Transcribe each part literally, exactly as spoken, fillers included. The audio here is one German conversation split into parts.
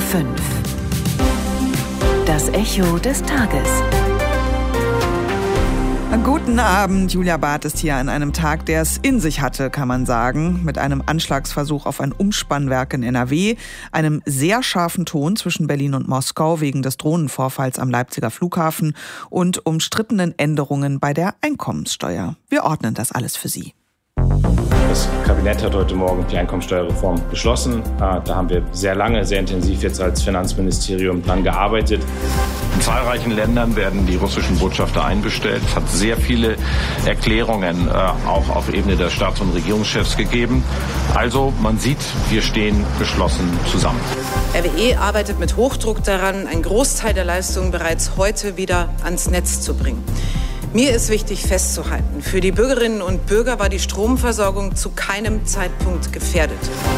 fünf. Das Echo des Tages. Guten Abend, Julia Barth ist hier an einem Tag, der es in sich hatte, kann man sagen. Mit einem Anschlagsversuch auf ein Umspannwerk in N R W, einem sehr scharfen Ton zwischen Berlin und Moskau wegen des Drohnenvorfalls am Leipziger Flughafen und umstrittenen Änderungen bei der Einkommenssteuer. Wir ordnen das alles für Sie. Das Kabinett hat heute Morgen die Einkommensteuerreform beschlossen. Da haben wir sehr lange, sehr intensiv jetzt als Finanzministerium dran gearbeitet. In zahlreichen Ländern werden die russischen Botschafter einbestellt. Es hat sehr viele Erklärungen auch auf Ebene der Staats- und Regierungschefs gegeben. Also man sieht, wir stehen geschlossen zusammen. R W E arbeitet mit Hochdruck daran, einen Großteil der Leistungen bereits heute wieder ans Netz zu bringen. Mir ist wichtig festzuhalten, für die Bürgerinnen und Bürger war die Stromversorgung zu keinem Zeitpunkt gefährdet.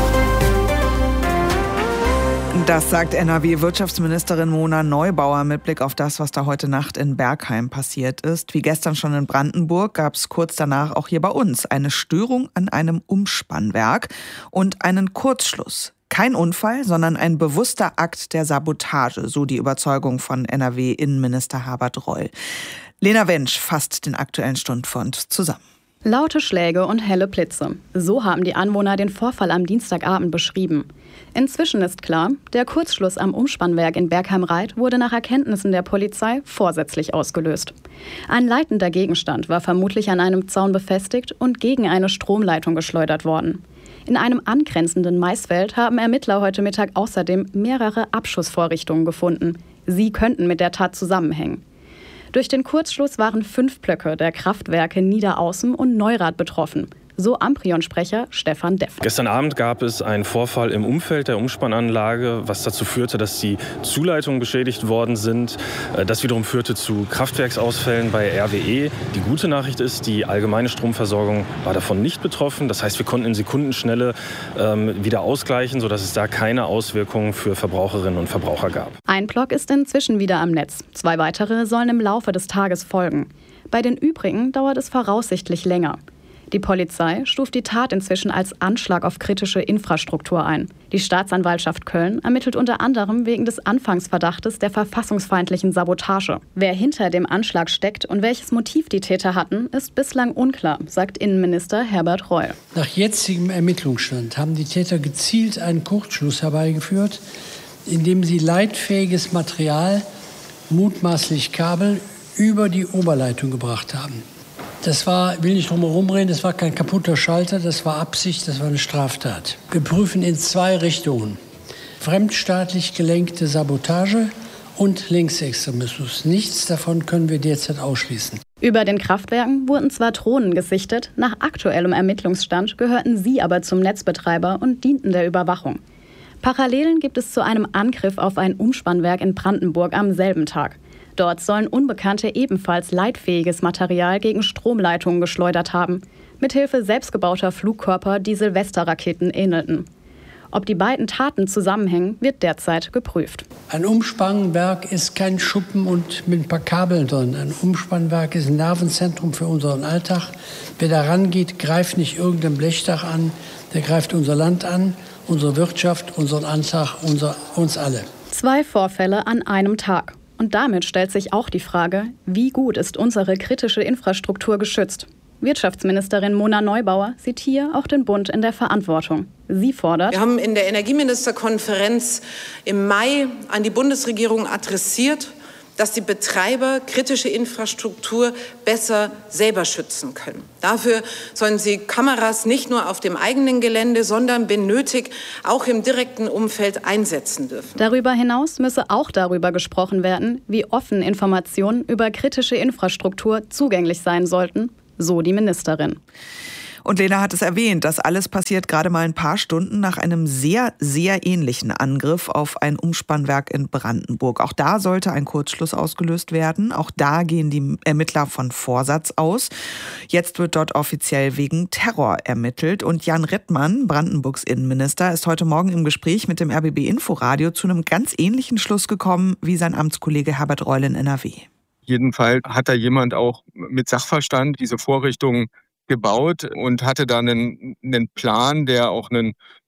Das sagt N R W-Wirtschaftsministerin Mona Neubauer mit Blick auf das, was da heute Nacht in Bergheim passiert ist. Wie gestern schon in Brandenburg gab es kurz danach auch hier bei uns eine Störung an einem Umspannwerk und einen Kurzschluss. Kein Unfall, sondern ein bewusster Akt der Sabotage, so die Überzeugung von N R W-Innenminister Herbert Reul. Lena Wensch fasst den aktuellen Stundfund zusammen. Laute Schläge und helle Blitze. So haben die Anwohner den Vorfall am Dienstagabend beschrieben. Inzwischen ist klar, der Kurzschluss am Umspannwerk in Bergheim-Reit wurde nach Erkenntnissen der Polizei vorsätzlich ausgelöst. Ein leitender Gegenstand war vermutlich an einem Zaun befestigt und gegen eine Stromleitung geschleudert worden. In einem angrenzenden Maisfeld haben Ermittler heute Mittag außerdem mehrere Abschussvorrichtungen gefunden. Sie könnten mit der Tat zusammenhängen. Durch den Kurzschluss waren fünf Blöcke der Kraftwerke Niederaußen und Neurath betroffen. So Amprion-Sprecher Stefan Deff. Gestern Abend gab es einen Vorfall im Umfeld der Umspannanlage, was dazu führte, dass die Zuleitungen beschädigt worden sind. Das wiederum führte zu Kraftwerksausfällen bei R W E. Die gute Nachricht ist, die allgemeine Stromversorgung war davon nicht betroffen. Das heißt, wir konnten in Sekundenschnelle ähm, wieder ausgleichen, sodass es da keine Auswirkungen für Verbraucherinnen und Verbraucher gab. Ein Block ist inzwischen wieder am Netz. Zwei weitere sollen im Laufe des Tages folgen. Bei den übrigen dauert es voraussichtlich länger. Die Polizei stuft die Tat inzwischen als Anschlag auf kritische Infrastruktur ein. Die Staatsanwaltschaft Köln ermittelt unter anderem wegen des Anfangsverdachtes der verfassungsfeindlichen Sabotage. Wer hinter dem Anschlag steckt und welches Motiv die Täter hatten, ist bislang unklar, sagt Innenminister Herbert Reul. Nach jetzigem Ermittlungsstand haben die Täter gezielt einen Kurzschluss herbeigeführt, indem sie leitfähiges Material, mutmaßlich Kabel, über die Oberleitung gebracht haben. Das war, will nicht drum herum reden, das war kein kaputter Schalter, das war Absicht, das war eine Straftat. Wir prüfen in zwei Richtungen. Fremdstaatlich gelenkte Sabotage und Linksextremismus. Nichts davon können wir derzeit ausschließen. Über den Kraftwerken wurden zwar Drohnen gesichtet, nach aktuellem Ermittlungsstand gehörten sie aber zum Netzbetreiber und dienten der Überwachung. Parallelen gibt es zu einem Angriff auf ein Umspannwerk in Brandenburg am selben Tag. Dort sollen Unbekannte ebenfalls leitfähiges Material gegen Stromleitungen geschleudert haben, mithilfe selbstgebauter Flugkörper, die Silvesterraketen ähnelten. Ob die beiden Taten zusammenhängen, wird derzeit geprüft. Ein Umspannwerk ist kein Schuppen und mit ein paar Kabeln drin. Ein Umspannwerk ist ein Nervenzentrum für unseren Alltag. Wer da rangeht, greift nicht irgendein Blechdach an, der greift unser Land an, unsere Wirtschaft, unseren Alltag, unser, uns alle. Zwei Vorfälle an einem Tag. Und damit stellt sich auch die Frage, wie gut ist unsere kritische Infrastruktur geschützt? Wirtschaftsministerin Mona Neubauer sieht hier auch den Bund in der Verantwortung. Sie fordert: Wir haben in der Energieministerkonferenz im Mai an die Bundesregierung adressiert, dass die Betreiber kritische Infrastruktur besser selber schützen können. Dafür sollen sie Kameras nicht nur auf dem eigenen Gelände, sondern wenn nötig auch im direkten Umfeld einsetzen dürfen. Darüber hinaus müsse auch darüber gesprochen werden, wie offen Informationen über kritische Infrastruktur zugänglich sein sollten, so die Ministerin. Und Lena hat es erwähnt, das alles passiert gerade mal ein paar Stunden nach einem sehr, sehr ähnlichen Angriff auf ein Umspannwerk in Brandenburg. Auch da sollte ein Kurzschluss ausgelöst werden. Auch da gehen die Ermittler von Vorsatz aus. Jetzt wird dort offiziell wegen Terror ermittelt. Und Jan Rittmann, Brandenburgs Innenminister, ist heute Morgen im Gespräch mit dem R B B Inforadio zu einem ganz ähnlichen Schluss gekommen wie sein Amtskollege Herbert Reul in N R W. Jedenfalls hat da jemand auch mit Sachverstand diese Vorrichtungen gebaut und hatte dann einen, einen Plan, der auch einen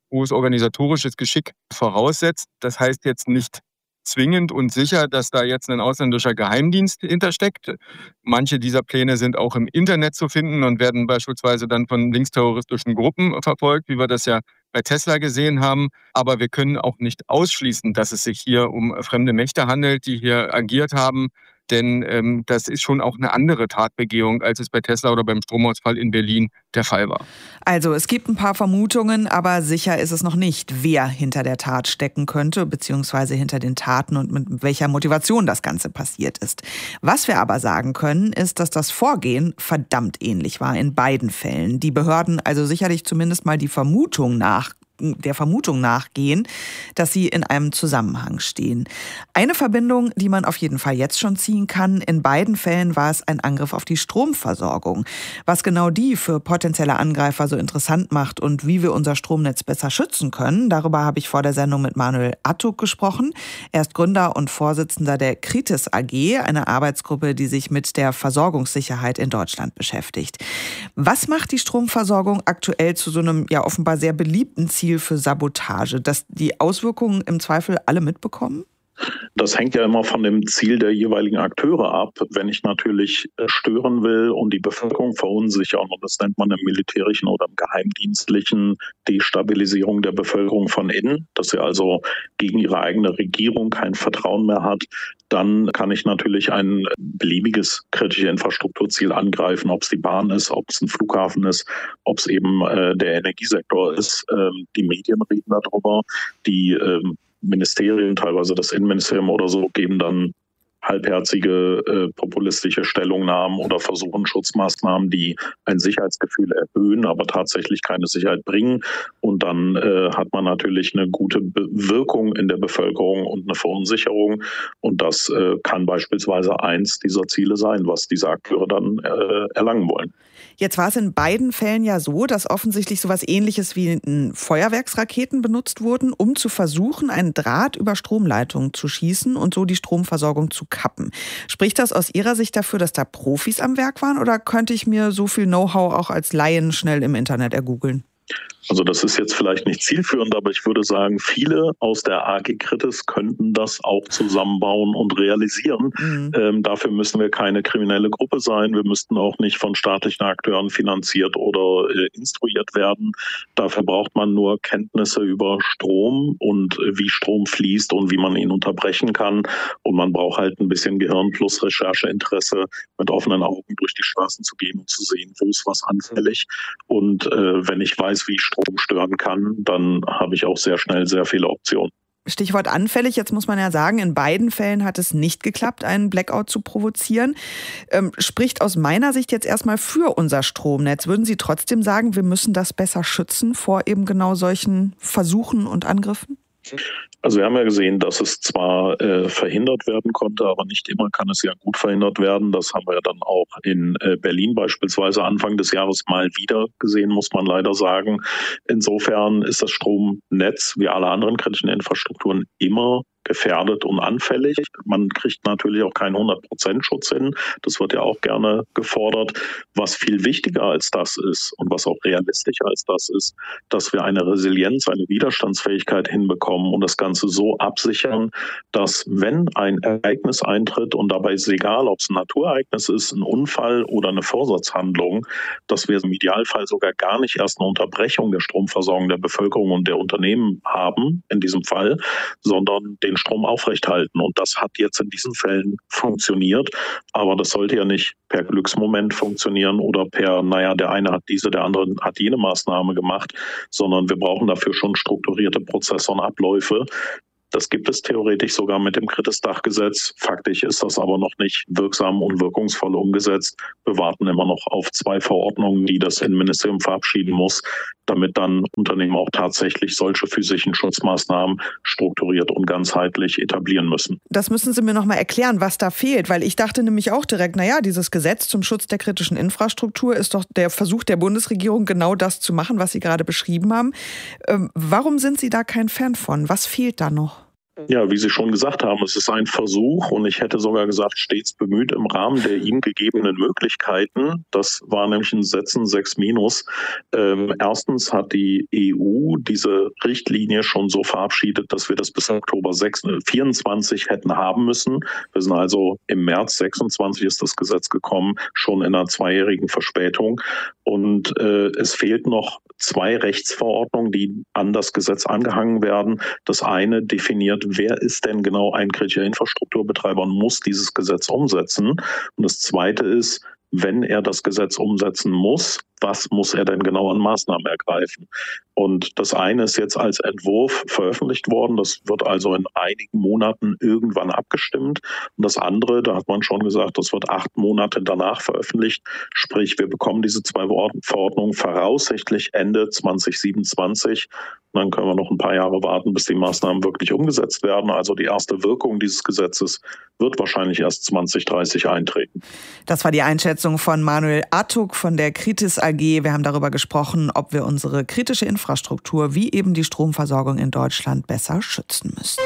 hohes organisatorisches Geschick voraussetzt. Das heißt jetzt nicht zwingend und sicher, dass da jetzt ein ausländischer Geheimdienst hintersteckt. Manche dieser Pläne sind auch im Internet zu finden und werden beispielsweise dann von linksterroristischen Gruppen verfolgt, wie wir das ja bei Tesla gesehen haben. Aber wir können auch nicht ausschließen, dass es sich hier um fremde Mächte handelt, die hier agiert haben. Denn ähm, das ist schon auch eine andere Tatbegehung, als es bei Tesla oder beim Stromausfall in Berlin der Fall war. Also es gibt ein paar Vermutungen, aber sicher ist es noch nicht, wer hinter der Tat stecken könnte, beziehungsweise hinter den Taten und mit welcher Motivation das Ganze passiert ist. Was wir aber sagen können, ist, dass das Vorgehen verdammt ähnlich war in beiden Fällen. Die Behörden also sicherlich zumindest mal die Vermutung nach der Vermutung nachgehen, dass sie in einem Zusammenhang stehen. Eine Verbindung, die man auf jeden Fall jetzt schon ziehen kann, in beiden Fällen war es ein Angriff auf die Stromversorgung. Was genau die für potenzielle Angreifer so interessant macht und wie wir unser Stromnetz besser schützen können, darüber habe ich vor der Sendung mit Manuel Attuk gesprochen. Er ist Gründer und Vorsitzender der Kritis A G, eine Arbeitsgruppe, die sich mit der Versorgungssicherheit in Deutschland beschäftigt. Was macht die Stromversorgung aktuell zu so einem ja offenbar sehr beliebten Ziel für Sabotage, dass die Auswirkungen im Zweifel alle mitbekommen? Das hängt ja immer von dem Ziel der jeweiligen Akteure ab. Wenn ich natürlich stören will und die Bevölkerung verunsichern, und das nennt man im militärischen oder im geheimdienstlichen Destabilisierung der Bevölkerung von innen, dass sie also gegen ihre eigene Regierung kein Vertrauen mehr hat, dann kann ich natürlich ein beliebiges kritische Infrastrukturziel angreifen, ob es die Bahn ist, ob es ein Flughafen ist, ob es eben äh, der Energiesektor ist. Ähm, die Medien reden darüber, die ähm, Ministerien, teilweise das Innenministerium oder so, geben dann halbherzige äh, populistische Stellungnahmen oder versuchen Schutzmaßnahmen, die ein Sicherheitsgefühl erhöhen, aber tatsächlich keine Sicherheit bringen. Und dann äh, hat man natürlich eine gute Be- Wirkung in der Bevölkerung und eine Verunsicherung. Und das äh, kann beispielsweise eins dieser Ziele sein, was diese Akteure dann äh, erlangen wollen. Jetzt war es in beiden Fällen ja so, dass offensichtlich sowas Ähnliches wie Feuerwerksraketen benutzt wurden, um zu versuchen, einen Draht über Stromleitungen zu schießen und so die Stromversorgung zu kappen. Spricht das aus Ihrer Sicht dafür, dass da Profis am Werk waren, oder könnte ich mir so viel Know-how auch als Laien schnell im Internet ergoogeln? Also das ist jetzt vielleicht nicht zielführend, aber ich würde sagen, viele aus der A G Kritis könnten das auch zusammenbauen und realisieren. Mhm. Ähm, dafür müssen wir keine kriminelle Gruppe sein. Wir müssten auch nicht von staatlichen Akteuren finanziert oder äh, instruiert werden. Dafür braucht man nur Kenntnisse über Strom und äh, wie Strom fließt und wie man ihn unterbrechen kann. Und man braucht halt ein bisschen Gehirn plus Rechercheinteresse, mit offenen Augen durch die Straßen zu gehen und zu sehen, wo ist was anfällig. Und äh, wenn ich weiß, wie Strom stören kann, dann habe ich auch sehr schnell sehr viele Optionen. Stichwort anfällig. Jetzt muss man ja sagen, in beiden Fällen hat es nicht geklappt, einen Blackout zu provozieren. Ähm, spricht aus meiner Sicht jetzt erstmal für unser Stromnetz. Würden Sie trotzdem sagen, wir müssen das besser schützen vor eben genau solchen Versuchen und Angriffen? Also wir haben ja gesehen, dass es zwar äh, verhindert werden konnte, aber nicht immer kann es ja gut verhindert werden. Das haben wir ja dann auch in äh, Berlin beispielsweise Anfang des Jahres mal wieder gesehen, muss man leider sagen. Insofern ist das Stromnetz wie alle anderen kritischen Infrastrukturen immer gefährdet und anfällig. Man kriegt natürlich auch keinen hundert Prozent Schutz hin. Das wird ja auch gerne gefordert. Was viel wichtiger als das ist und was auch realistischer als das ist, dass wir eine Resilienz, eine Widerstandsfähigkeit hinbekommen und das Ganze so absichern, dass wenn ein Ereignis eintritt, und dabei ist es egal, ob es ein Naturereignis ist, ein Unfall oder eine Vorsatzhandlung, dass wir im Idealfall sogar gar nicht erst eine Unterbrechung der Stromversorgung der Bevölkerung und der Unternehmen haben, in diesem Fall, sondern den Strom aufrechthalten. Und das hat jetzt in diesen Fällen funktioniert. Aber das sollte ja nicht per Glücksmoment funktionieren oder per, naja, der eine hat diese, der andere hat jene Maßnahme gemacht, sondern wir brauchen dafür schon strukturierte Prozesse und Abläufe. Das gibt es theoretisch sogar mit dem Kritis-Dachgesetz. Faktisch ist das aber noch nicht wirksam und wirkungsvoll umgesetzt. Wir warten immer noch auf zwei Verordnungen, die das Innenministerium verabschieden muss, damit dann Unternehmen auch tatsächlich solche physischen Schutzmaßnahmen strukturiert und ganzheitlich etablieren müssen. Das müssen Sie mir noch mal erklären, was da fehlt, weil ich dachte nämlich auch direkt, naja, dieses Gesetz zum Schutz der kritischen Infrastruktur ist doch der Versuch der Bundesregierung, genau das zu machen, was Sie gerade beschrieben haben. Ähm, warum sind Sie da kein Fan von? Was fehlt da noch? Ja, wie Sie schon gesagt haben, es ist ein Versuch und ich hätte sogar gesagt, stets bemüht im Rahmen der ihm gegebenen Möglichkeiten. Das war nämlich ein Sätzen sechs minus. Ähm, erstens hat die E U diese Richtlinie schon so verabschiedet, dass wir das bis Oktober vierundzwanzig hätten haben müssen. Wir sind also im März sechsundzwanzig ist das Gesetz gekommen, schon in einer zweijährigen Verspätung. Und äh, es fehlt noch zwei Rechtsverordnungen, die an das Gesetz angehangen werden. Das eine definiert, wer ist denn genau ein kritischer Infrastrukturbetreiber und muss dieses Gesetz umsetzen. Und das zweite ist, wenn er das Gesetz umsetzen muss, was muss er denn genau an Maßnahmen ergreifen? Und das eine ist jetzt als Entwurf veröffentlicht worden. Das wird also in einigen Monaten irgendwann abgestimmt. Und das andere, da hat man schon gesagt, das wird acht Monate danach veröffentlicht. Sprich, wir bekommen diese zwei Verordnungen voraussichtlich Ende zwanzig siebenundzwanzig. Und dann können wir noch ein paar Jahre warten, bis die Maßnahmen wirklich umgesetzt werden. Also die erste Wirkung dieses Gesetzes wird wahrscheinlich erst zwanzig dreißig eintreten. Das war die Einschätzung von Manuel Artuk von der Kritis A G. Wir haben darüber gesprochen, ob wir unsere kritische Infrastruktur wie eben die Stromversorgung in Deutschland besser schützen müssen.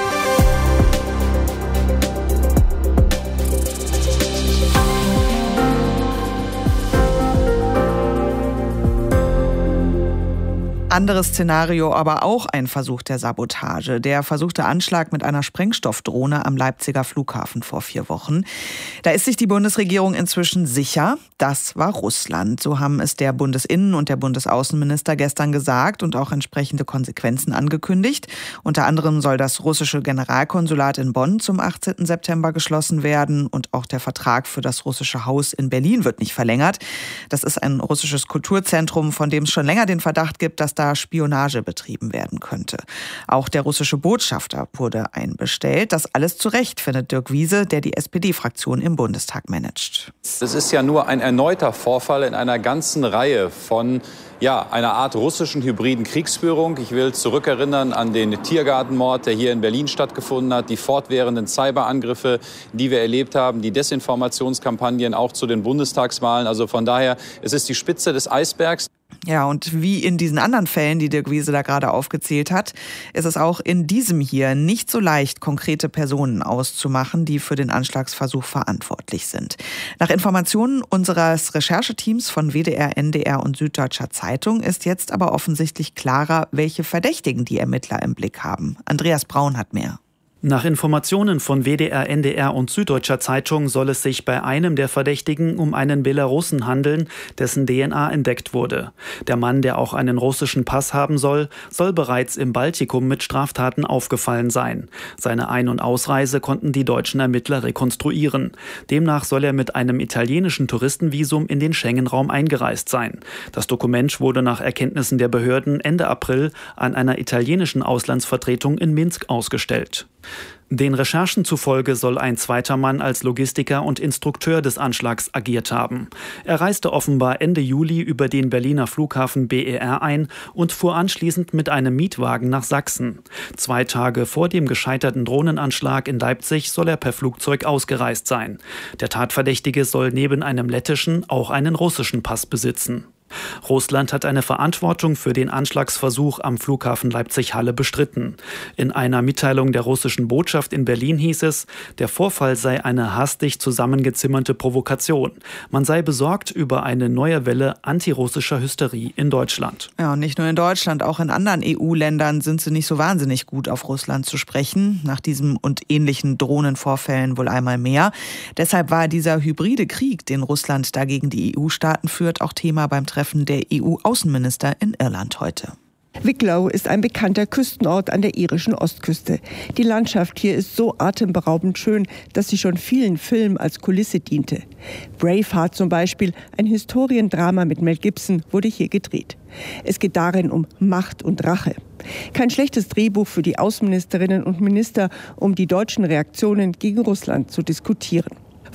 Anderes Szenario, aber auch ein Versuch der Sabotage. Der versuchte Anschlag mit einer Sprengstoffdrohne am Leipziger Flughafen vor vier Wochen. Da ist sich die Bundesregierung inzwischen sicher, das war Russland. So haben es der Bundesinnen- und der Bundesaußenminister gestern gesagt und auch entsprechende Konsequenzen angekündigt. Unter anderem soll das russische Generalkonsulat in Bonn zum achtzehnten September geschlossen werden und auch der Vertrag für das russische Haus in Berlin wird nicht verlängert. Das ist ein russisches Kulturzentrum, von dem es schon länger den Verdacht gibt, dass da Spionage betrieben werden könnte. Auch der russische Botschafter wurde einbestellt. Das alles zu Recht, findet Dirk Wiese, der die S P D-Fraktion im Bundestag managt. Es ist ja nur ein erneuter Vorfall in einer ganzen Reihe von ja, einer Art russischen hybriden Kriegsführung. Ich will zurückerinnern an den Tiergartenmord, der hier in Berlin stattgefunden hat, die fortwährenden Cyberangriffe, die wir erlebt haben, die Desinformationskampagnen auch zu den Bundestagswahlen. Also von daher, es ist die Spitze des Eisbergs. Ja, und wie in diesen anderen Fällen, die Dirk Wiese da gerade aufgezählt hat, ist es auch in diesem hier nicht so leicht, konkrete Personen auszumachen, die für den Anschlagsversuch verantwortlich sind. Nach Informationen unseres Rechercheteams von W D R, N D R und Süddeutscher Zeitung ist jetzt aber offensichtlich klarer, welche Verdächtigen die Ermittler im Blick haben. Andreas Braun hat mehr. Nach Informationen von W D R, N D R und Süddeutscher Zeitung soll es sich bei einem der Verdächtigen um einen Belarussen handeln, dessen D N A entdeckt wurde. Der Mann, der auch einen russischen Pass haben soll, soll bereits im Baltikum mit Straftaten aufgefallen sein. Seine Ein- und Ausreise konnten die deutschen Ermittler rekonstruieren. Demnach soll er mit einem italienischen Touristenvisum in den Schengen-Raum eingereist sein. Das Dokument wurde nach Erkenntnissen der Behörden Ende April an einer italienischen Auslandsvertretung in Minsk ausgestellt. Den Recherchen zufolge soll ein zweiter Mann als Logistiker und Instrukteur des Anschlags agiert haben. Er reiste offenbar Ende Juli über den Berliner Flughafen B E R ein und fuhr anschließend mit einem Mietwagen nach Sachsen. Zwei Tage vor dem gescheiterten Drohnenanschlag in Leipzig soll er per Flugzeug ausgereist sein. Der Tatverdächtige soll neben einem lettischen auch einen russischen Pass besitzen. Russland hat eine Verantwortung für den Anschlagsversuch am Flughafen Leipzig-Halle bestritten. In einer Mitteilung der russischen Botschaft in Berlin hieß es, der Vorfall sei eine hastig zusammengezimmerte Provokation. Man sei besorgt über eine neue Welle antirussischer Hysterie in Deutschland. Ja, und nicht nur in Deutschland, auch in anderen E U-Ländern sind sie nicht so wahnsinnig gut auf Russland zu sprechen. Nach diesem und ähnlichen Drohnenvorfällen wohl einmal mehr. Deshalb war dieser hybride Krieg, den Russland da gegen die E U-Staaten führt, auch Thema beim Treffen der E U-Außenminister in Irland heute. Wicklow ist ein bekannter Küstenort an der irischen Ostküste. Die Landschaft hier ist so atemberaubend schön, dass sie schon vielen Filmen als Kulisse diente. Braveheart zum Beispiel, ein Historiendrama mit Mel Gibson, wurde hier gedreht. Es geht darin um Macht und Rache. Kein schlechtes Drehbuch für die Außenministerinnen und Minister, um die deutschen Reaktionen gegen Russland zu diskutieren.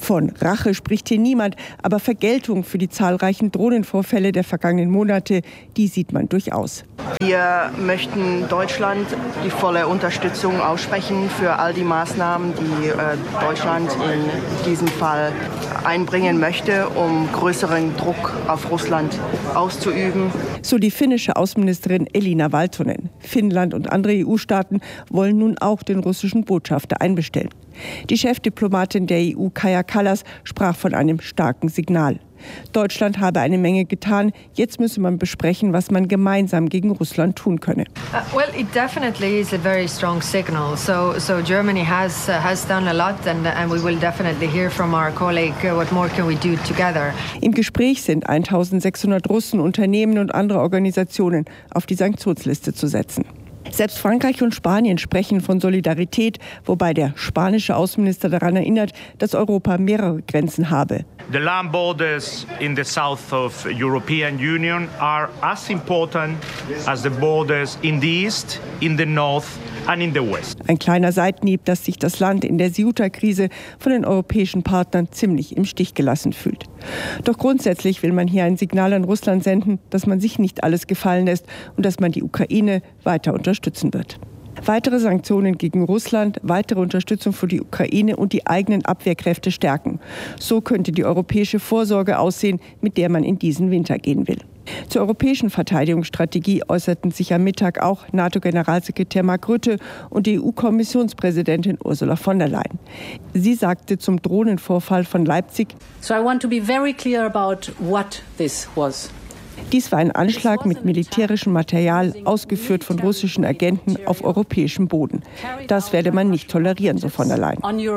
Von Rache spricht hier niemand, aber Vergeltung für die zahlreichen Drohnenvorfälle der vergangenen Monate, die sieht man durchaus. Wir möchten Deutschland die volle Unterstützung aussprechen für all die Maßnahmen, die äh, Deutschland in diesem Fall einbringen möchte, um größeren Druck auf Russland auszuüben. So die finnische Außenministerin Elina Valtonen. Finnland und andere E U-Staaten wollen nun auch den russischen Botschafter einbestellen. Die Chefdiplomatin der E U, Kaja Kallas, sprach von einem starken Signal. Deutschland habe eine Menge getan. Jetzt müsse man besprechen, was man gemeinsam gegen Russland tun könne. Uh, well, it definitely is a very strong signal. So, so Germany has uh, has done a lot, and and we will definitely hear from our colleague uh, what more can we do together. Im Gespräch sind eintausendsechshundert Russen, Unternehmen und andere Organisationen auf die Sanktionsliste zu setzen. Selbst Frankreich und Spanien sprechen von Solidarität, wobei der spanische Außenminister daran erinnert, dass Europa mehrere Grenzen habe. The land borders in the south of European Union are as important as the borders in the east, in the north and in the west. Ein kleiner Seitenhieb, dass sich das Land in der Ceuta-Krise von den europäischen Partnern ziemlich im Stich gelassen fühlt. Doch grundsätzlich will man hier ein Signal an Russland senden, dass man sich nicht alles gefallen lässt und dass man die Ukraine weiter unterstützen wird. Weitere Sanktionen gegen Russland, weitere Unterstützung für die Ukraine und die eigenen Abwehrkräfte stärken. So könnte die europäische Vorsorge aussehen, mit der man in diesen Winter gehen will. Zur europäischen Verteidigungsstrategie äußerten sich am Mittag auch NATO-Generalsekretär Mark Rutte und die E U-Kommissionspräsidentin Ursula von der Leyen. Sie sagte zum Drohnenvorfall von Leipzig: So I want to be very clear about what this was. Dies war ein Anschlag mit militärischem Material, ausgeführt von russischen Agenten auf europäischem Boden. Das werde man nicht tolerieren, so von der Leyen.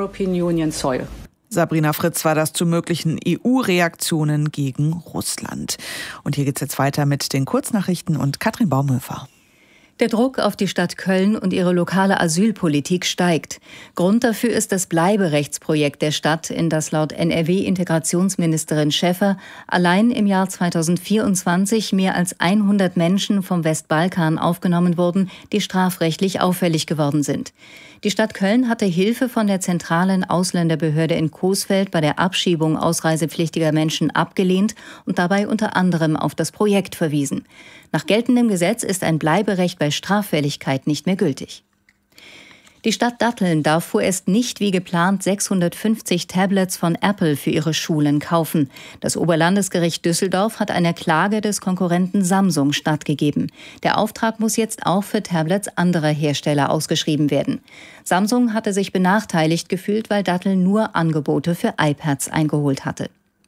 Sabrina Fritz war das zu möglichen E U-Reaktionen gegen Russland. Und hier geht es jetzt weiter mit den Kurznachrichten und Katrin Baumhöfer. Der Druck auf die Stadt Köln und ihre lokale Asylpolitik steigt. Grund dafür ist das Bleiberechtsprojekt der Stadt, in das laut N R W-Integrationsministerin Schäffer allein im Jahr zweitausendvierundzwanzig mehr als hundert Menschen vom Westbalkan aufgenommen wurden, die strafrechtlich auffällig geworden sind. Die Stadt Köln hatte Hilfe von der zentralen Ausländerbehörde in Coesfeld bei der Abschiebung ausreisepflichtiger Menschen abgelehnt und dabei unter anderem auf das Projekt verwiesen. Nach geltendem Gesetz ist ein Bleiberecht bei Straffälligkeit nicht mehr gültig. Die Stadt Datteln darf vorerst nicht wie geplant sechshundertfünfzig Tablets von Apple für ihre Schulen kaufen. Das Oberlandesgericht Düsseldorf hat einer Klage des Konkurrenten Samsung stattgegeben. Der Auftrag muss jetzt auch für Tablets anderer Hersteller ausgeschrieben werden. Samsung hatte sich benachteiligt gefühlt, weil Datteln nur Angebote für iPads eingeholt hatte.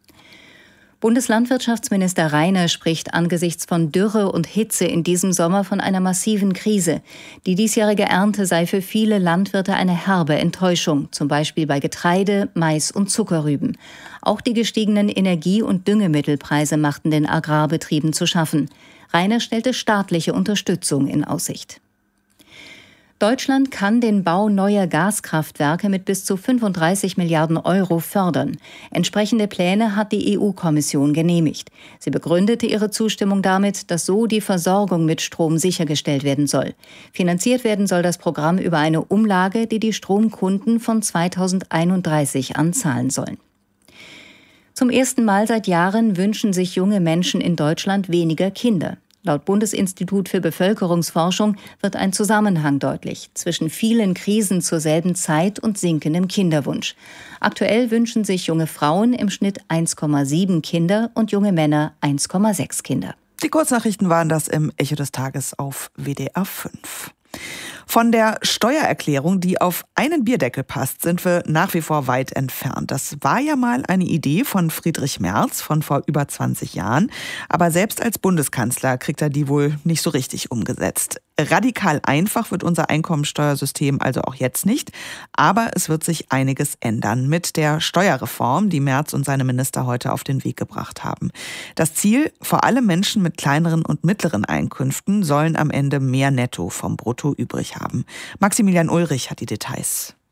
Bundeslandwirtschaftsminister Reiner spricht angesichts von Dürre und Hitze in diesem Sommer von einer massiven Krise. Die diesjährige Ernte sei für viele Landwirte eine herbe Enttäuschung, zum Beispiel bei Getreide, Mais und Zuckerrüben. Auch die gestiegenen Energie- und Düngemittelpreise machten den Agrarbetrieben zu schaffen. Reiner stellte staatliche Unterstützung in Aussicht. Deutschland kann den Bau neuer Gaskraftwerke mit bis zu fünfunddreißig Milliarden Euro fördern. Entsprechende Pläne hat die E U-Kommission genehmigt. Sie begründete ihre Zustimmung damit, dass so die Versorgung mit Strom sichergestellt werden soll. Finanziert werden soll das Programm über eine Umlage, die die Stromkunden von zweitausendeinunddreißig an zahlen sollen. Zum ersten Mal seit Jahren wünschen sich junge Menschen in Deutschland weniger Kinder. Laut Bundesinstitut für Bevölkerungsforschung wird ein Zusammenhang deutlich zwischen vielen Krisen zur selben Zeit und sinkendem Kinderwunsch. Aktuell wünschen sich junge Frauen im Schnitt eins Komma sieben Kinder und junge Männer eins Komma sechs Kinder. Die Kurznachrichten waren das im Echo des Tages auf W D R fünf. Von der Steuererklärung, die auf einen Bierdeckel passt, sind wir nach wie vor weit entfernt. Das war ja mal eine Idee von Friedrich Merz von vor über zwanzig Jahren. Aber selbst als Bundeskanzler kriegt er die wohl nicht so richtig umgesetzt. Radikal einfach wird unser Einkommensteuersystem also auch jetzt nicht. Aber es wird sich einiges ändern mit der Steuerreform, die Merz und seine Minister heute auf den Weg gebracht haben. Das Ziel, vor allem Menschen mit kleineren und mittleren Einkünften sollen am Ende mehr Netto vom Brutto übrig haben. Maximilian Ulrich hat die Details.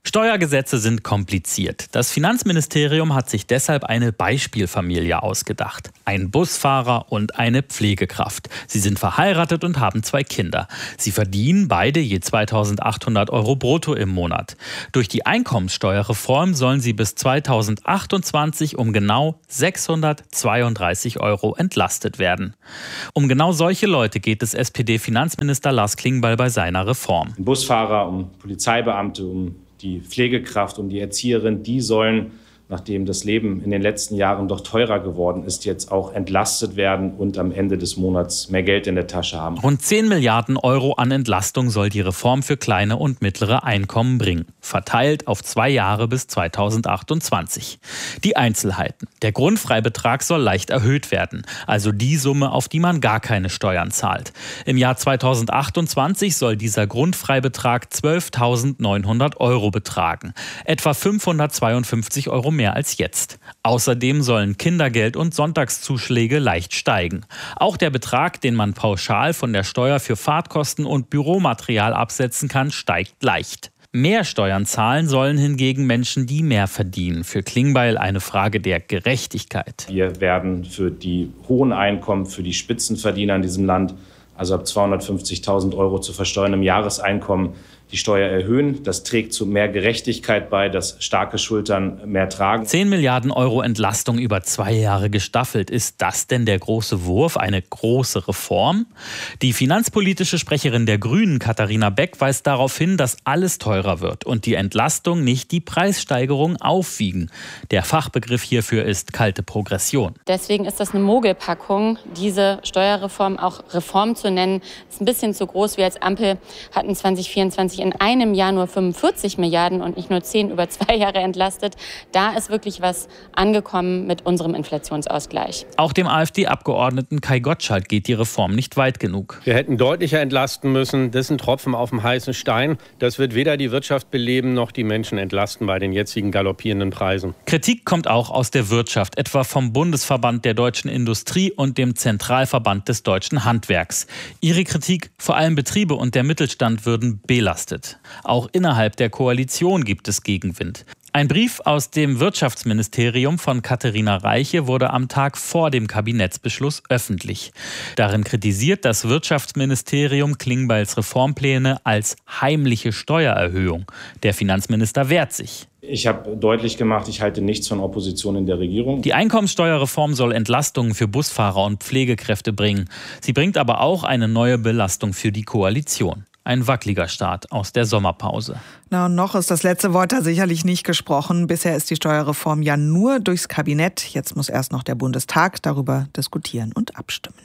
Steuergesetze sind kompliziert. Das Finanzministerium hat sich deshalb eine Beispielfamilie ausgedacht. Ein Busfahrer und eine Pflegekraft. Sie sind verheiratet und haben zwei Kinder. Sie verdienen beide je zweitausendachthundert Euro brutto im Monat. Durch die Einkommensteuerreform sollen sie bis zweitausendachtundzwanzig um genau sechshundertzweiunddreißig Euro entlastet werden. Um genau solche Leute geht es S P D-Finanzminister Lars Klingbeil bei seiner Reform. Um Busfahrer, um Polizeibeamte, um die Pflegekraft, um die Erzieherin, die sollen, nachdem das Leben in den letzten Jahren doch teurer geworden ist, jetzt auch entlastet werden und am Ende des Monats mehr Geld in der Tasche haben. Rund zehn Milliarden Euro an Entlastung soll die Reform für kleine und mittlere Einkommen bringen, verteilt auf zwei Jahre bis zweitausendachtundzwanzig. Die Einzelheiten. Der Grundfreibetrag soll leicht erhöht werden, also die Summe, auf die man gar keine Steuern zahlt. Im Jahr zweitausendachtundzwanzig soll dieser Grundfreibetrag zwölftausendneunhundert Euro betragen, etwa fünfhundertzweiundfünfzig Euro mehr als jetzt. Außerdem sollen Kindergeld und Sonntagszuschläge leicht steigen. Auch der Betrag, den man pauschal von der Steuer für Fahrtkosten und Büromaterial absetzen kann, steigt leicht. Mehr Steuern zahlen sollen hingegen Menschen, die mehr verdienen. Für Klingbeil eine Frage der Gerechtigkeit. Wir werden für die hohen Einkommen, für die Spitzenverdiener in diesem Land, also ab zweihundertfünfzigtausend Euro zu versteuerndem Jahreseinkommen, die Steuer erhöhen. Das trägt zu mehr Gerechtigkeit bei, dass starke Schultern mehr tragen. zehn Milliarden Euro Entlastung über zwei Jahre gestaffelt. Ist das denn der große Wurf, eine große Reform? Die finanzpolitische Sprecherin der Grünen, Katharina Beck, weist darauf hin, dass alles teurer wird und die Entlastung nicht die Preissteigerung aufwiegen. Der Fachbegriff hierfür ist kalte Progression. Deswegen ist das eine Mogelpackung, diese Steuerreform auch Reform zu nennen. Ist ein bisschen zu groß. Wir als Ampel hatten zwanzig vierundzwanzig in einem Jahr nur fünfundvierzig Milliarden und nicht nur zehn über zwei Jahre entlastet. Da ist wirklich was angekommen mit unserem Inflationsausgleich. Auch dem AfD-Abgeordneten Kai Gottschalk geht die Reform nicht weit genug. Wir hätten deutlicher entlasten müssen. Das ist ein Tropfen auf dem heißen Stein. Das wird weder die Wirtschaft beleben noch die Menschen entlasten bei den jetzigen galoppierenden Preisen. Kritik kommt auch aus der Wirtschaft, etwa vom Bundesverband der deutschen Industrie und dem Zentralverband des deutschen Handwerks. Ihre Kritik, vor allem Betriebe und der Mittelstand würden belastet. Auch innerhalb der Koalition gibt es Gegenwind. Ein Brief aus dem Wirtschaftsministerium von Katharina Reiche wurde am Tag vor dem Kabinettsbeschluss öffentlich. Darin kritisiert das Wirtschaftsministerium Klingbeils Reformpläne als heimliche Steuererhöhung. Der Finanzminister wehrt sich. Ich habe deutlich gemacht, ich halte nichts von Opposition in der Regierung. Die Einkommensteuerreform soll Entlastungen für Busfahrer und Pflegekräfte bringen. Sie bringt aber auch eine neue Belastung für die Koalition. Ein wackeliger Start aus der Sommerpause. Na, und noch ist das letzte Wort da sicherlich nicht gesprochen. Bisher ist die Steuerreform ja nur durchs Kabinett. Jetzt muss erst noch der Bundestag darüber diskutieren und abstimmen.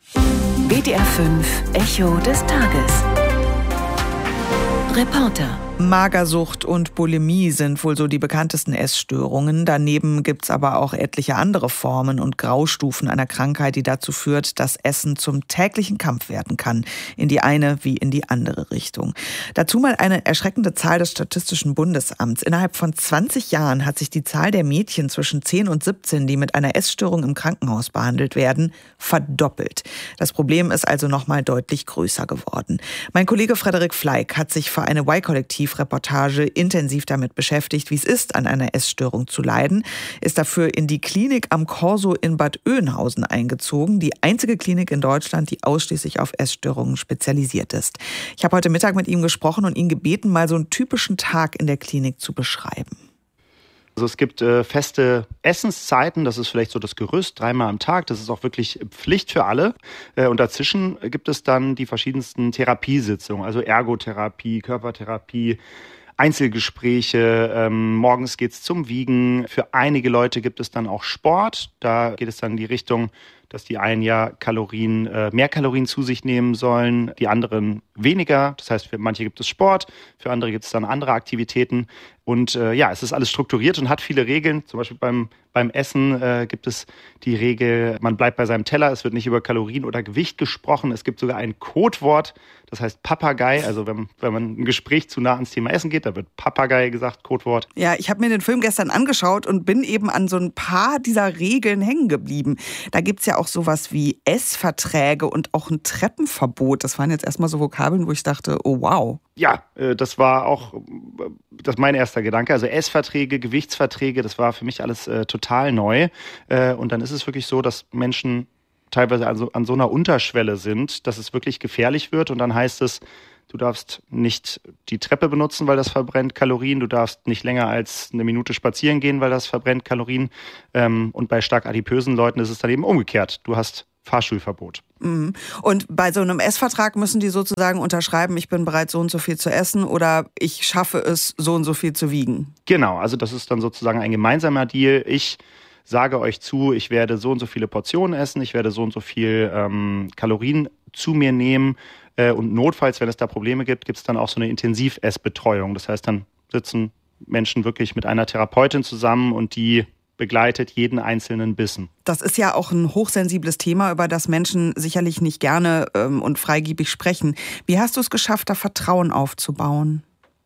W D R fünf Echo des Tages. Reporter. Magersucht und Bulimie sind wohl so die bekanntesten Essstörungen. Daneben gibt es aber auch etliche andere Formen und Graustufen einer Krankheit, die dazu führt, dass Essen zum täglichen Kampf werden kann. In die eine wie in die andere Richtung. Dazu mal eine erschreckende Zahl des Statistischen Bundesamts. Innerhalb von zwanzig Jahren hat sich die Zahl der Mädchen zwischen zehn und siebzehn, die mit einer Essstörung im Krankenhaus behandelt werden, verdoppelt. Das Problem ist also noch mal deutlich größer geworden. Mein Kollege Frederik Fleig hat sich für eine Y-Kollektiv Reportage intensiv damit beschäftigt, wie es ist, an einer Essstörung zu leiden, ist dafür in die Klinik am Corso in Bad Oeynhausen eingezogen, die einzige Klinik in Deutschland, die ausschließlich auf Essstörungen spezialisiert ist. Ich habe heute Mittag mit ihm gesprochen und ihn gebeten, mal so einen typischen Tag in der Klinik zu beschreiben. Also es gibt äh, feste Essenszeiten, das ist vielleicht so das Gerüst, dreimal am Tag, das ist auch wirklich Pflicht für alle. Äh, und dazwischen gibt es dann die verschiedensten Therapiesitzungen, also Ergotherapie, Körpertherapie, Einzelgespräche, ähm, morgens geht's zum Wiegen. Für einige Leute gibt es dann auch Sport, da geht es dann in die Richtung, dass die einen ja Kalorien, äh, mehr Kalorien zu sich nehmen sollen, die anderen weniger. Das heißt, für manche gibt es Sport, für andere gibt es dann andere Aktivitäten. Und äh, ja, es ist alles strukturiert und hat viele Regeln. Zum Beispiel beim, beim Essen äh, gibt es die Regel, man bleibt bei seinem Teller, es wird nicht über Kalorien oder Gewicht gesprochen. Es gibt sogar ein Codewort, das heißt Papagei. Also wenn, wenn man ein Gespräch zu nah ans Thema Essen geht, da wird Papagei gesagt, Codewort. Ja, ich habe mir den Film gestern angeschaut und bin eben an so ein paar dieser Regeln hängen geblieben. Da gibt es ja auch sowas wie Essverträge und auch ein Treppenverbot. Das waren jetzt erstmal so Vokabeln, Vokabeln, wo ich dachte, oh wow. Ja, das war auch das mein erster Gedanke. Also Essverträge, Gewichtsverträge, das war für mich alles äh, total neu. Äh, und dann ist es wirklich so, dass Menschen teilweise also an so einer Unterschwelle sind, dass es wirklich gefährlich wird. Und dann heißt es, du darfst nicht die Treppe benutzen, weil das verbrennt Kalorien. Du darfst nicht länger als eine Minute spazieren gehen, weil das verbrennt Kalorien. Ähm, und bei stark adipösen Leuten ist es dann eben umgekehrt. Du hast Fahrstuhlverbot. Und bei so einem Essvertrag müssen die sozusagen unterschreiben, ich bin bereit, so und so viel zu essen oder ich schaffe es, so und so viel zu wiegen? Genau, also das ist dann sozusagen ein gemeinsamer Deal. Ich sage euch zu, ich werde so und so viele Portionen essen, ich werde so und so viel ähm, Kalorien zu mir nehmen äh, und notfalls, wenn es da Probleme gibt, gibt es dann auch so eine Intensivessbetreuung. Das heißt, dann sitzen Menschen wirklich mit einer Therapeutin zusammen und die begleitet jeden einzelnen Bissen. Das ist ja auch ein hochsensibles Thema, über das Menschen sicherlich nicht gerne ähm, und freigebig sprechen. Wie hast du es geschafft, da Vertrauen aufzubauen?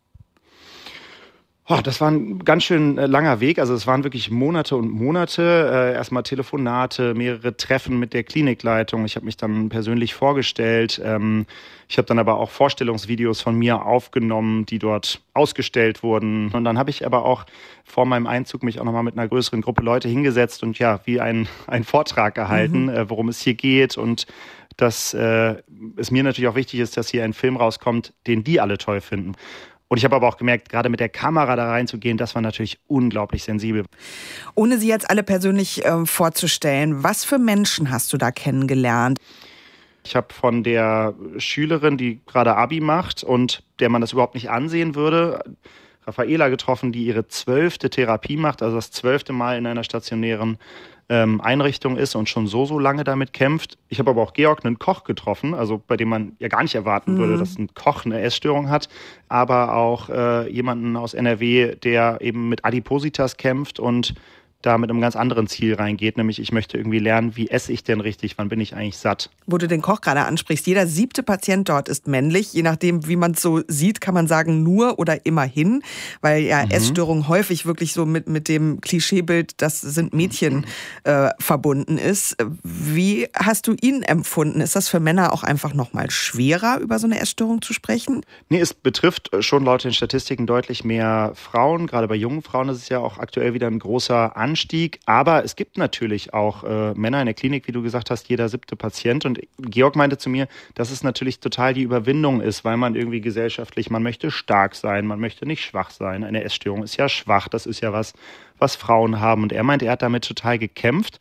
Oh, das war ein ganz schön äh, langer Weg. Also es waren wirklich Monate und Monate. Äh, erstmal Telefonate, mehrere Treffen mit der Klinikleitung. Ich habe mich dann persönlich vorgestellt. Ähm, ich habe dann aber auch Vorstellungsvideos von mir aufgenommen, die dort ausgestellt wurden. Und dann habe ich aber auch vor meinem Einzug mich auch nochmal mit einer größeren Gruppe Leute hingesetzt und ja, wie ein, ein Vortrag gehalten, mhm. äh, worum es hier geht und dass äh, es mir natürlich auch wichtig ist, dass hier ein Film rauskommt, den die alle toll finden. Und ich habe aber auch gemerkt, gerade mit der Kamera da reinzugehen, das war natürlich unglaublich sensibel. Ohne sie jetzt alle persönlich äh, vorzustellen, was für Menschen hast du da kennengelernt? Ich habe von der Schülerin, die gerade Abi macht und der man das überhaupt nicht ansehen würde, Raffaela getroffen, die ihre zwölfte Therapie macht, also das zwölfte Mal in einer stationären ähm, Einrichtung ist und schon so, so lange damit kämpft. Ich habe aber auch Georg, einen Koch, getroffen, also bei dem man ja gar nicht erwarten mhm. würde, dass ein Koch eine Essstörung hat, aber auch äh, jemanden aus N R W, der eben mit Adipositas kämpft und da mit einem ganz anderen Ziel reingeht, nämlich ich möchte irgendwie lernen, wie esse ich denn richtig, wann bin ich eigentlich satt. Wo du den Koch gerade ansprichst, jeder siebte Patient dort ist männlich, je nachdem, wie man es so sieht, kann man sagen nur oder immerhin, weil ja mhm. Essstörung häufig wirklich so mit, mit dem Klischeebild, das sind Mädchen, äh, verbunden ist. Wie hast du ihn empfunden? Ist das für Männer auch einfach nochmal schwerer, über so eine Essstörung zu sprechen? Nee, es betrifft schon laut den Statistiken deutlich mehr Frauen, gerade bei jungen Frauen ist es ja auch aktuell wieder ein großer Anstieg. Anstieg, aber es gibt natürlich auch äh, Männer in der Klinik, wie du gesagt hast, jeder siebte Patient. Und Georg meinte zu mir, dass es natürlich total die Überwindung ist, weil man irgendwie gesellschaftlich, man möchte stark sein, man möchte nicht schwach sein. Eine Essstörung ist ja schwach, das ist ja was, was Frauen haben. Und er meinte, er hat damit total gekämpft.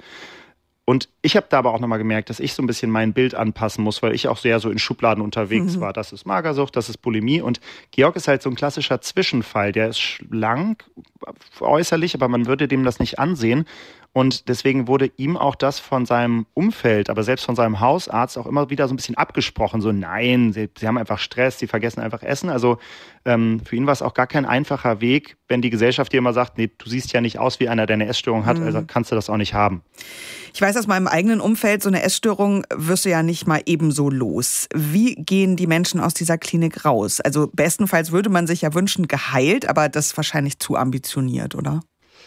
Und ich habe da aber auch nochmal gemerkt, dass ich so ein bisschen mein Bild anpassen muss, weil ich auch sehr so in Schubladen unterwegs mhm. war. Das ist Magersucht, das ist Bulimie. Und Georg ist halt so ein klassischer Zwischenfall. Der ist schlank äußerlich, aber man würde dem das nicht ansehen. Und deswegen wurde ihm auch das von seinem Umfeld, aber selbst von seinem Hausarzt auch immer wieder so ein bisschen abgesprochen. So, nein, sie, sie haben einfach Stress, sie vergessen einfach Essen. Also ähm, für ihn war es auch gar kein einfacher Weg, wenn die Gesellschaft dir immer sagt, nee, du siehst ja nicht aus wie einer, der eine Essstörung hat, mhm. also kannst du das auch nicht haben. Ich weiß aus meinem eigenen Umfeld, so eine Essstörung wirst du ja nicht mal ebenso los. Wie gehen die Menschen aus dieser Klinik raus? Also bestenfalls würde man sich ja wünschen, geheilt, aber das ist wahrscheinlich zu ambitioniert, oder?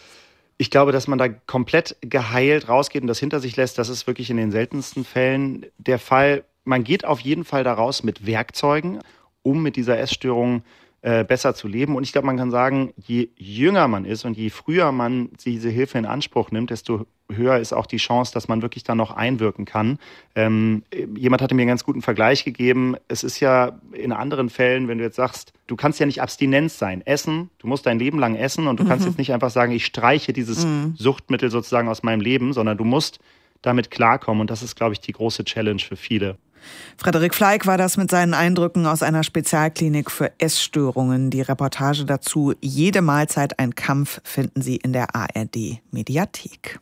Ich glaube, dass man da komplett geheilt rausgeht und das hinter sich lässt, das ist wirklich in den seltensten Fällen der Fall. Man geht auf jeden Fall da raus mit Werkzeugen, um mit dieser Essstörung äh, besser zu leben. Und ich glaube, man kann sagen, je jünger man ist und je früher man diese Hilfe in Anspruch nimmt, desto höher ist auch die Chance, dass man wirklich da noch einwirken kann. Ähm, jemand hatte mir einen ganz guten Vergleich gegeben. Es ist ja in anderen Fällen, wenn du jetzt sagst, du kannst ja nicht Abstinenz sein. Essen, du musst dein Leben lang essen und du mhm. kannst jetzt nicht einfach sagen, ich streiche dieses mhm. Suchtmittel sozusagen aus meinem Leben, sondern du musst damit klarkommen. Und das ist, glaube ich, die große Challenge für viele. Frederik Fleig war das mit seinen Eindrücken aus einer Spezialklinik für Essstörungen. Die Reportage dazu, Jede Mahlzeit ein Kampf, finden Sie in der A R D-Mediathek.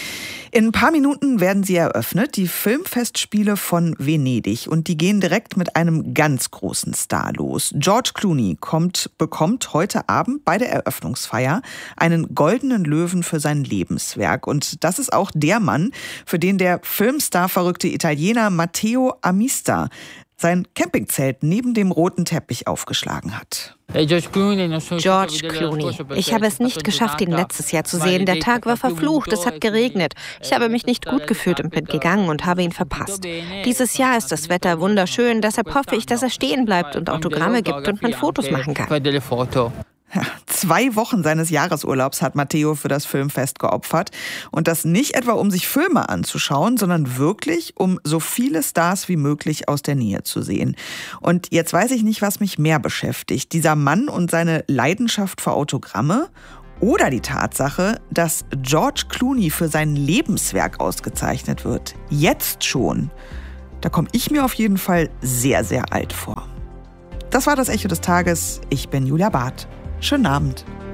In ein paar Minuten werden sie eröffnet, die Filmfestspiele von Venedig. Und die gehen direkt mit einem ganz großen Star los. George Clooney kommt, bekommt heute Abend bei der Eröffnungsfeier einen goldenen Löwen für sein Lebenswerk. Und das ist auch der Mann, für den der Filmstar-verrückte Italiener Matteo Amista sein Campingzelt neben dem roten Teppich aufgeschlagen hat. George Clooney. Ich habe es nicht geschafft, ihn letztes Jahr zu sehen. Der Tag war verflucht, es hat geregnet. Ich habe mich nicht gut gefühlt und bin gegangen und habe ihn verpasst. Dieses Jahr ist das Wetter wunderschön, deshalb hoffe ich, dass er stehen bleibt und Autogramme gibt und man Fotos machen kann. Ja, zwei Wochen seines Jahresurlaubs hat Matteo für das Filmfest geopfert. Und das nicht etwa, um sich Filme anzuschauen, sondern wirklich, um so viele Stars wie möglich aus der Nähe zu sehen. Und jetzt weiß ich nicht, was mich mehr beschäftigt. Dieser Mann und seine Leidenschaft für Autogramme oder die Tatsache, dass George Clooney für sein Lebenswerk ausgezeichnet wird. Jetzt schon. Da komme ich mir auf jeden Fall sehr, sehr alt vor. Das war das Echo des Tages. Ich bin Julia Barth. Schönen Abend.